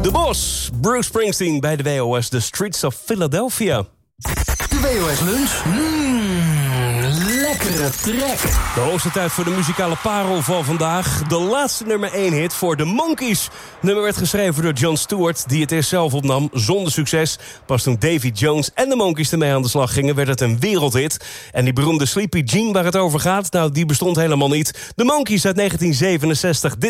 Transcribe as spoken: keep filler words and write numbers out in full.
De Bos, Bruce Springsteen bij de W O S, The Streets of Philadelphia. De W O S Lunch. Mmm, lekkere trek. De hoogste tijd voor de muzikale parel van vandaag. De laatste nummer één hit voor The Monkees. Het nummer werd geschreven door Jon Stewart, die het eerst zelf opnam, zonder succes. Pas toen Davy Jones en de Monkees ermee aan de slag gingen, werd het een wereldhit. En die beroemde Sleepy Jean waar het over gaat, nou, die bestond helemaal niet. The Monkees uit negentien zevenenzestig. Dit